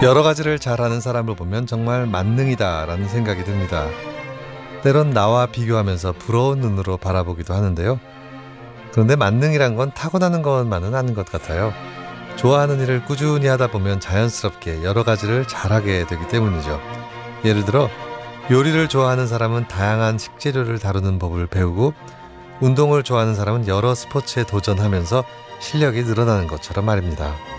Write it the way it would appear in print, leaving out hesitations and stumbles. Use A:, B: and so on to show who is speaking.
A: 여러 가지를 잘하는 사람을 보면 정말 만능이다라는 생각이 듭니다. 때론 나와 비교하면서 부러운 눈으로 바라보기도 하는데요. 그런데 만능이란 건 타고나는 것만은 아닌 것 같아요. 좋아하는 일을 꾸준히 하다 보면 자연스럽게 여러 가지를 잘하게 되기 때문이죠. 예를 들어 요리를 좋아하는 사람은 다양한 식재료를 다루는 법을 배우고, 운동을 좋아하는 사람은 여러 스포츠에 도전하면서 실력이 늘어나는 것처럼 말입니다.